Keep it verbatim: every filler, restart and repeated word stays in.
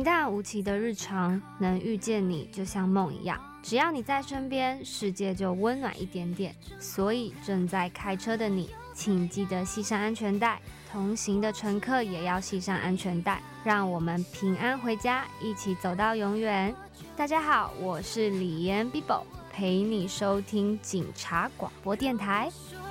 平淡无奇的日常，能遇见你就像梦一样，只要你在身边，世界就温暖一点点。所以正在开车的你，请记得系上安全带，同行的乘客也要系上安全带，让我们平安回家，一起走到永远。大家好，我是李妍 Bibo， 陪你收听警察广播电台。